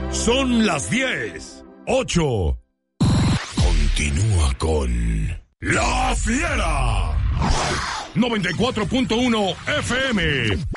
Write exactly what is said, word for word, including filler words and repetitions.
Son las diez, ocho. Continúa con La Fiera. noventa y cuatro punto uno F M.